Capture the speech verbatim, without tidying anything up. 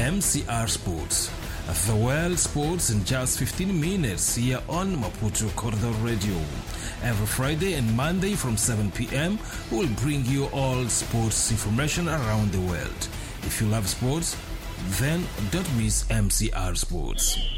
M C R Sports. The world sports in just fifteen minutes here on Maputo Corridor Radio. Every Friday and Monday from seven p.m. we'll bring you all sports information around the world. If you love sports, then don't miss M C R Sports.